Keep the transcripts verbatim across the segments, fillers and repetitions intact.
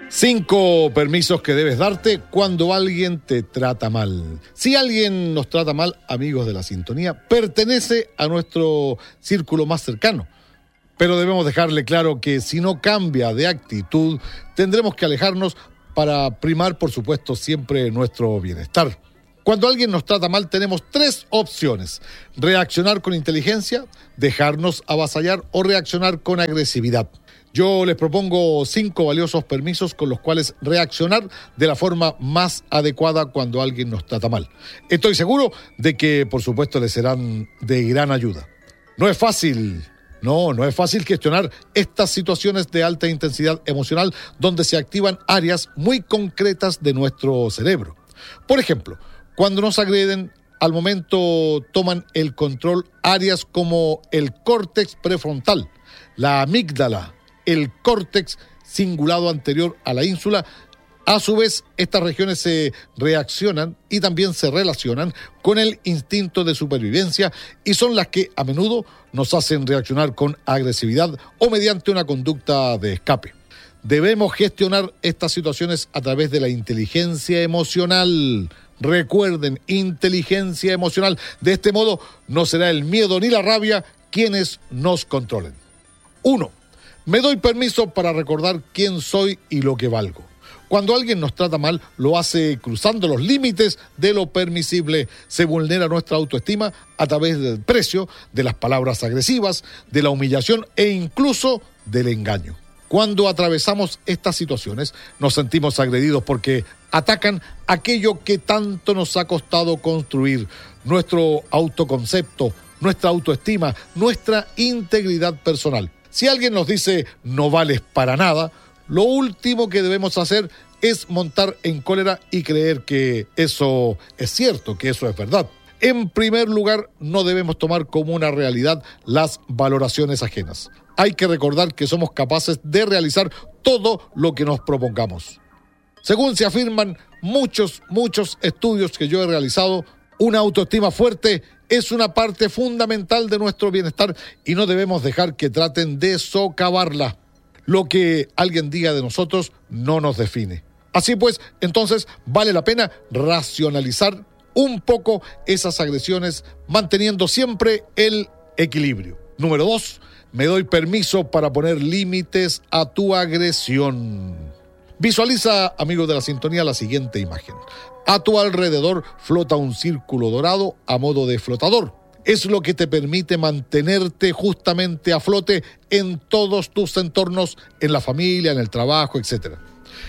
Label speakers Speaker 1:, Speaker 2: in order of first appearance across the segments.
Speaker 1: Cinco permisos que debes darte cuando alguien te trata mal. Si alguien nos trata mal, amigos de la sintonía, pertenece a nuestro círculo más cercano. Pero debemos dejarle claro que si no cambia de actitud, tendremos que alejarnos para primar, por supuesto, siempre nuestro bienestar. Cuando alguien nos trata mal, tenemos tres opciones: reaccionar con inteligencia, dejarnos avasallar o reaccionar con agresividad. Yo les propongo cinco valiosos permisos con los cuales reaccionar de la forma más adecuada cuando alguien nos trata mal. Estoy seguro de que, por supuesto, les serán de gran ayuda. No es fácil, no, no es fácil gestionar estas situaciones de alta intensidad emocional donde se activan áreas muy concretas de nuestro cerebro. Por ejemplo, cuando nos agreden, al momento toman el control áreas como el córtex prefrontal, la amígdala, el córtex cingulado anterior a la ínsula. A su vez, estas regiones se reaccionan y también se relacionan con el instinto de supervivencia y son las que a menudo nos hacen reaccionar con agresividad o mediante una conducta de escape. Debemos gestionar estas situaciones a través de la inteligencia emocional. Recuerden, inteligencia emocional. De este modo, no será el miedo ni la rabia quienes nos controlen. Uno. Me doy permiso para recordar quién soy y lo que valgo. Cuando alguien nos trata mal, lo hace cruzando los límites de lo permisible. Se vulnera nuestra autoestima a través del precio, de las palabras agresivas, de la humillación e incluso del engaño. Cuando atravesamos estas situaciones, nos sentimos agredidos porque atacan aquello que tanto nos ha costado construir: nuestro autoconcepto, nuestra autoestima, nuestra integridad personal. Si alguien nos dice no vales para nada, lo último que debemos hacer es montar en cólera y creer que eso es cierto, que eso es verdad. En primer lugar, no debemos tomar como una realidad las valoraciones ajenas. Hay que recordar que somos capaces de realizar todo lo que nos propongamos. Según se afirman muchos, muchos estudios que yo he realizado, una autoestima fuerte es una parte fundamental de nuestro bienestar y no debemos dejar que traten de socavarla. Lo que alguien diga de nosotros no nos define. Así pues, entonces vale la pena racionalizar un poco esas agresiones, manteniendo siempre el equilibrio. Número dos, me doy permiso para poner límites a tu agresión. Visualiza, amigo de la sintonía, la siguiente imagen. A tu alrededor flota un círculo dorado a modo de flotador. Es lo que te permite mantenerte justamente a flote en todos tus entornos, en la familia, en el trabajo, etcétera.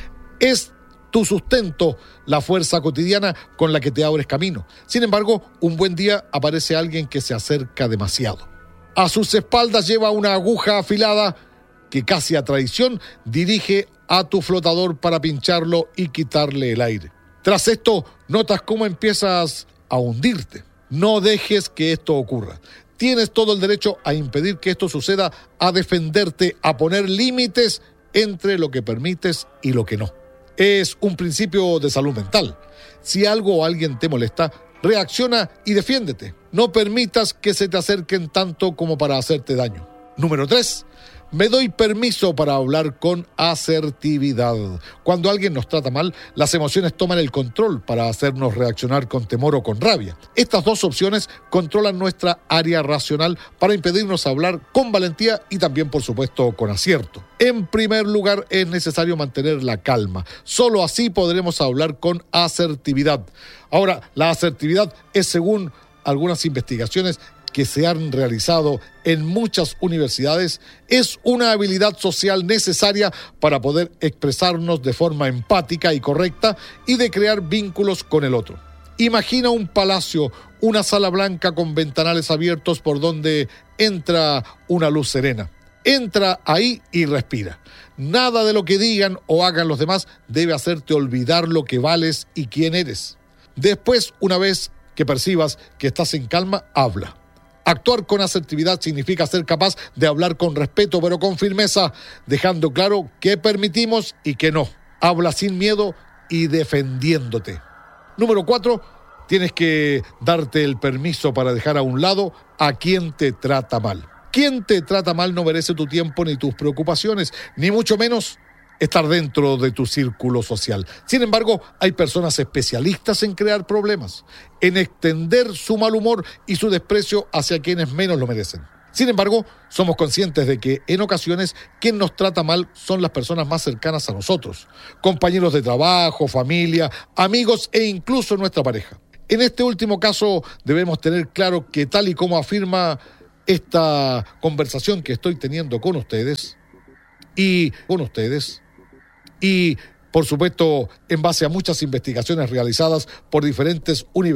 Speaker 1: Es tu sustento, la fuerza cotidiana con la que te abres camino. Sin embargo, un buen día aparece alguien que se acerca demasiado. A sus espaldas lleva una aguja afilada que casi a traición dirige a tu flotador para pincharlo y quitarle el aire. Tras esto, notas cómo empiezas a hundirte. No dejes que esto ocurra. Tienes todo el derecho a impedir que esto suceda, a defenderte, a poner límites entre lo que permites y lo que no. Es un principio de salud mental. Si algo o alguien te molesta, reacciona y defiéndete. No permitas que se te acerquen tanto como para hacerte daño. Número tres. Me doy permiso para hablar con asertividad. Cuando alguien nos trata mal, las emociones toman el control para hacernos reaccionar con temor o con rabia. Estas dos opciones controlan nuestra área racional para impedirnos hablar con valentía y también, por supuesto, con acierto. En primer lugar, es necesario mantener la calma. Solo así podremos hablar con asertividad. Ahora, la asertividad es, según algunas investigaciones que se han realizado en muchas universidades, es una habilidad social necesaria para poder expresarnos de forma empática y correcta y de crear vínculos con el otro. Imagina un palacio, una sala blanca con ventanales abiertos por donde entra una luz serena. Entra ahí y respira. Nada de lo que digan o hagan los demás debe hacerte olvidar lo que vales y quién eres. Después, una vez que percibas que estás en calma, habla. Actuar con asertividad significa ser capaz de hablar con respeto, pero con firmeza, dejando claro qué permitimos y qué no. Habla sin miedo y defendiéndote. Número cuatro, tienes que darte el permiso para dejar a un lado a quien te trata mal. Quien te trata mal no merece tu tiempo ni tus preocupaciones, ni mucho menos estar dentro de tu círculo social. Sin embargo, hay personas especialistas en crear problemas, en extender su mal humor y su desprecio hacia quienes menos lo merecen. Sin embargo, somos conscientes de que en ocasiones quien nos trata mal son las personas más cercanas a nosotros, compañeros de trabajo, familia, amigos e incluso nuestra pareja. En este último caso debemos tener claro que, tal y como afirma esta conversación que estoy teniendo con ustedes y con ustedes y por supuesto en base a muchas investigaciones realizadas por diferentes universidades,